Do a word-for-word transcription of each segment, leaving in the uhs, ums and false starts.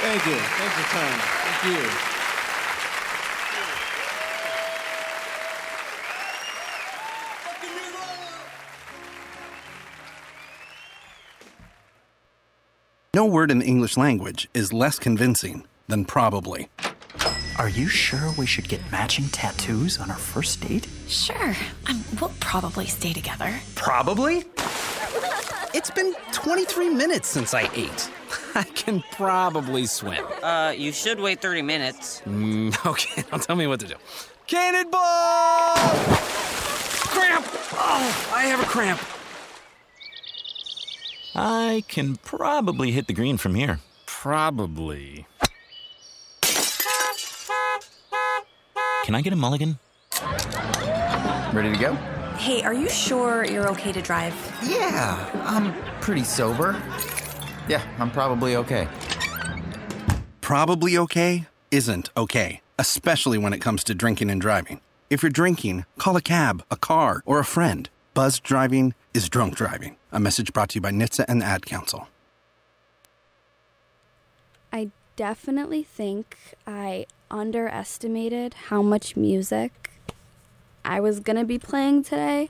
Thank you. Thanks for time. Thank you. No word in the English language is less convincing than probably. Are you sure we should get matching tattoos on our first date? Sure. Um, we'll probably stay together. Probably? It's been twenty-three minutes since I ate. I can probably swim. Uh, you should wait thirty minutes. Mm, okay, now tell me what to do. Cannonball! Cramp! Oh, I have a cramp. I can probably hit the green from here. Probably. Can I get a mulligan? Ready to go? Hey, are you sure you're okay to drive? Yeah, I'm pretty sober. Yeah, I'm probably okay. Probably okay isn't okay, especially when it comes to drinking and driving. If you're drinking, call a cab, a car, or a friend. Buzzed driving is drunk driving. A message brought to you by N H T S A and the Ad Council. I definitely think I underestimated how much music I was going to be playing today.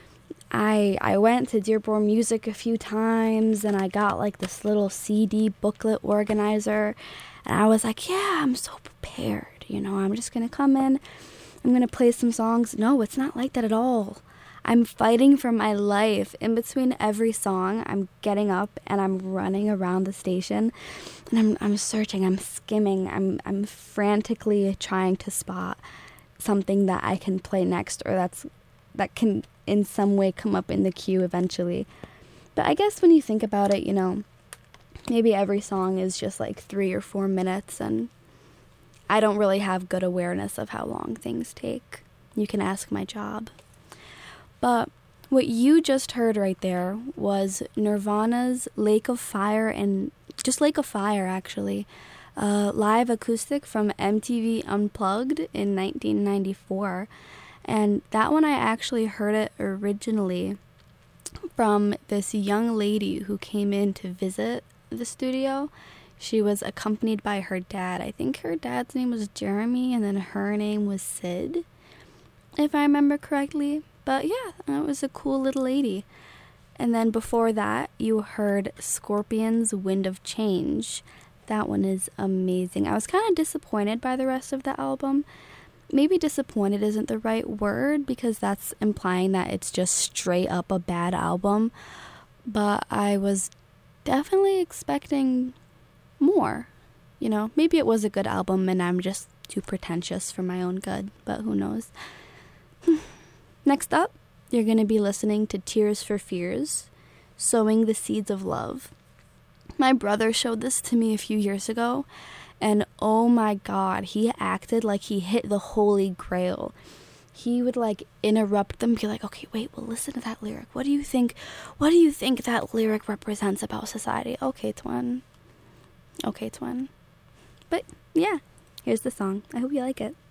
I I went to Dearborn Music a few times, and I got like this little C D booklet organizer, and I was like, yeah, I'm so prepared, you know, I'm just going to come in, I'm going to play some songs. No, it's not like that at all. I'm fighting for my life. In between every song, I'm getting up and I'm running around the station, and I'm I'm searching, I'm skimming, I'm I'm frantically trying to spot something that I can play next, or that's that can in some way come up in the queue eventually. But I guess when you think about it, you know, maybe every song is just like three or four minutes, and I don't really have good awareness of how long things take. You can ask my job. But what you just heard right there was Nirvana's Lake of Fire, and just Lake of Fire, actually, uh, live acoustic from M T V Unplugged in nineteen ninety-four. And that one, I actually heard it originally from this young lady who came in to visit the studio. She was accompanied by her dad. I think her dad's name was Jeremy, and then her name was Sid, if I remember correctly. But yeah, it was a cool little lady. And then before that, you heard Scorpions' Wind of Change. That one is amazing. I was kind of disappointed by the rest of the album. Maybe disappointed isn't the right word, because that's implying that it's just straight up a bad album. But I was definitely expecting more. You know, maybe it was a good album and I'm just too pretentious for my own good, but who knows. Next up, you're going to be listening to Tears for Fears, Sowing the Seeds of Love. My brother showed this to me a few years ago, and oh my god, he acted like he hit the holy grail. He would like interrupt them, be like, okay, wait, well, listen to that lyric. What do you think, what do you think that lyric represents about society? Okay, twin. Okay, twin. But yeah, here's the song. I hope you like it.